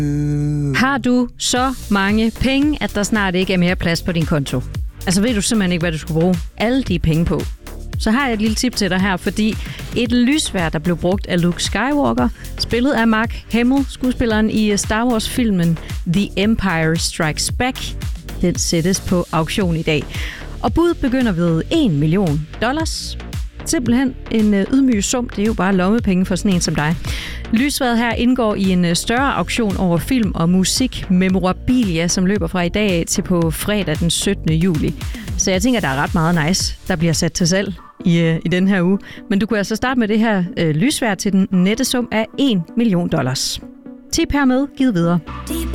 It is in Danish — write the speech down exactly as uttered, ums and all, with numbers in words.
Har du så mange penge, at der snart ikke er mere plads på din konto? Altså ved du simpelthen ikke, hvad du skal bruge alle de penge på? Så har jeg et lille tip til dig her, fordi et lysvær, der blev brugt af Luke Skywalker, spillet af Mark Hamill, skuespilleren i Star Wars-filmen The Empire Strikes Back, den sættes på auktion i dag. Og bud begynder ved en million dollars. Simpelthen en ydmyg sum, det er jo bare lommepenge for sådan en som dig. Lysværet her indgår i en større auktion over film og musik memorabilia, som løber fra i dag til på fredag den syttende juli. Så jeg tænker, der er ret meget nice, der bliver sat til salg i, i den her uge. Men du kunne altså starte med det her øh, lysvær til den nette sum af en million dollars. Tip hermed givet videre.